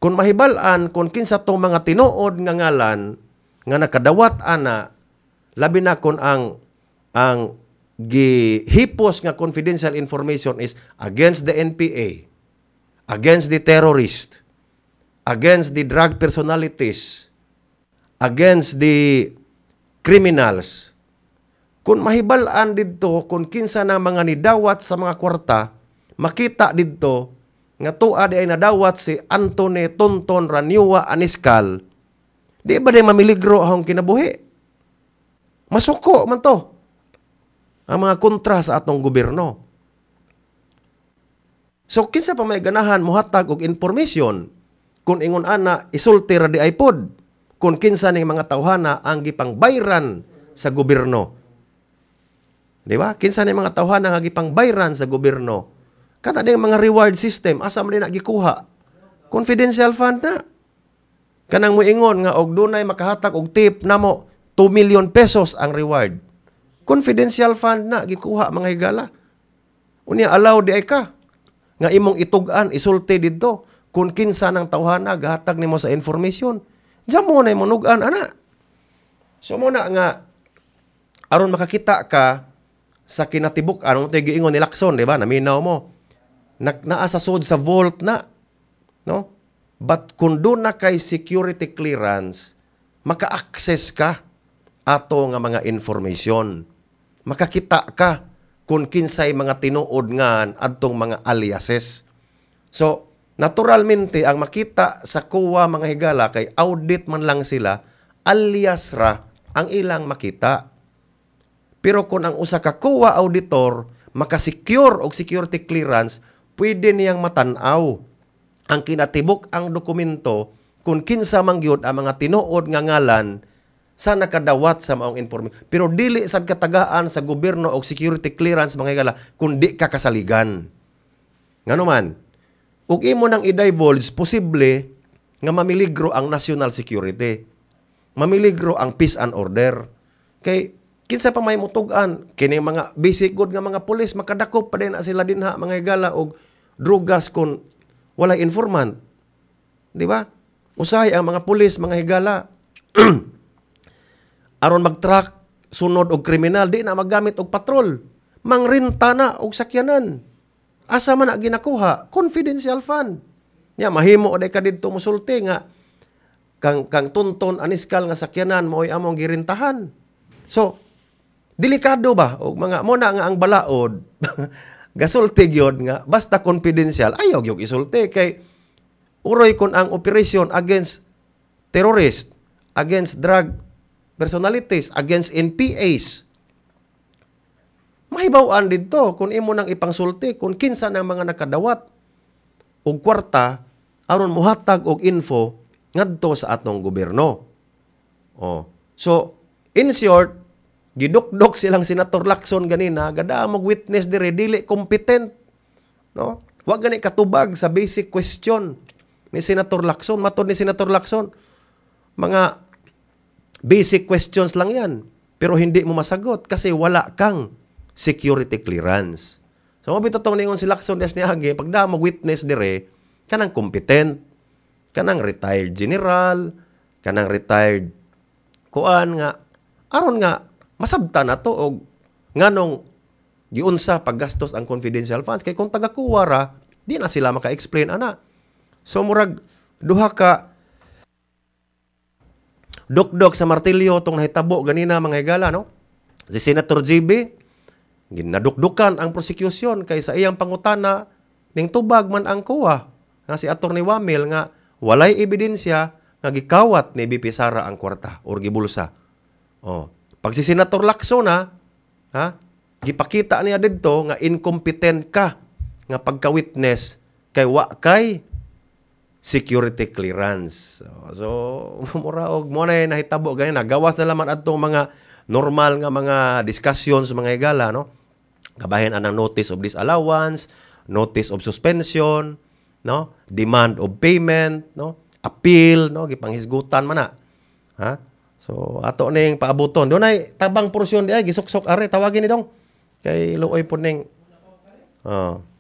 Kung mahibalan, kung kinsa tong mga tinuod nga ngalan, nga nakadawat ana, labi na kung ang gihipos nga confidential information is against the NPA, against the terrorist, against the drug personalities, against the criminals. Kung mahibalaan dito, kung kinsa na mga nidawat sa mga kwarta, makita dito, nga tuad ay nadawat si Antony Tonton Raniua Aniscal, di ba di mamiligro ang kinabuhi? Masuko man to ang mga kontra sa atong gobyerno. So, kinsa pa may ganahan muhatag og informasyon kung ingon ana isulti ra di ay pod kung kinsa ning mga tawhana ang gipangbayran sa gobyerno. Di ba? Kinsa ning mga tawhana nga gipangbayran sa gobyerno. Kana ding mga reward system, asa man din nagikuha? Confidential fund na. Kanang moingon nga og dunay makahatag og tip namo 2 million pesos ang reward. Confidential fund na gikuha mga higala. Unya allow di ay ka nga imong itug-an isulti didto kung kinsa nang tawhana gahatag nimo sa information. Diyan mo na imong nug-an ana. So mo na nga aron makakita ka sa kinatibuk-an mo tay giingon ni Lacson, di ba? Naminaw mo. Naa sa sud sa vault na, no? But kung doon na kay security clearance, maka-access ka ato nga mga information. Makakita ka kung kinsay mga tinuod nga adtong mga aliases. So, naturalmente, ang makita sa kuwa mga higala kay audit man lang sila, alias ra ang ilang makita. Pero kung ang usa ka kuwa auditor, makasecure og security clearance, pwede niyang matanaw ang kinatibok ang dokumento kung kinsa man gyud ang mga tinuod nga ngalan sa nakadawat sa maong informasyon. Pero dili sad katagaan sa gobyerno og security clearance mga higala kung di ka kasaligan. Ngano man, ug imo nang i-divulge, posible nga mamiligro ang national security. Mamiligro ang peace and order. Kay kinsa pa may mutug-an kini mga basic good nga mga pulis makadakop pa din na sila dinha mga higala og drugas kung wala informant. Di ba? Usahay ang mga pulis, mga higala, aron mag-track, sunod og kriminal, di na magamit og patrol. Mangrinta na og sakyanan. Asa man na ginakuha? Confidential fund. Nya, mahimo o ka dito musulti nga, kang Tonton Aniscal nga sakyanan, mo'y among girintahan. So, delikado ba? O mga, muna nga ang balaod, gasulti gyud nga basta confidential ayaw gyud isulti kay uroy kon ang operation against terrorist, against drug personalities, against NPAs. Mahibaw-an didto kung imo nang ipangsulti kung kinsa nang mga nakadawat og kwarta aron mohatag og info ngadto sa atong gobyerno. Oh. So, in short, gidukdok silang Senator Lacson ganina, gada mag witness dire dili competent, no? Wa gani katubag sa basic question ni Senator Lacson. Matod ni Senator Lacson, mga basic questions lang yan, pero hindi mo masagot kasi wala kang security clearance. So mabito tong ningon si Lacson des niagi, pagda mag witness dire, kanang competent, kanang retired general, kanang retired kuan nga aron nga masabta na to og nganong giunsa paggastos ang confidential funds kay kung taga-kuwara di na sila maka-explain ana. So murag duha ka dukdok sa martilyo tong nahitabo ganina mga higala, no? Si Senator JB ginadukdukan ang prosecution kay sa iyang pangutana ning tubag man ang kuwa nga si Attorney Wamil nga walay ebidensya nga gikawat ni BP Sara ang kwarta or gibulsa. Oh. Pag si Senator Lacson gipakita niya dito nga incompetent ka nga pagka-witness kay wa kay security clearance. So mura og mo na nahitabo ganina gawas na laman adtong mga normal nga mga discussions mga higala, no? Kabahin anang notice of disallowance, notice of suspension, no? Demand of payment, no? Appeal, no? Gipanghisgutan man na. Ha? So, ato ning paabuton. Doon ay tabang porsyon di ay gisuksok are tawagin ni dong. Kay luoy po ning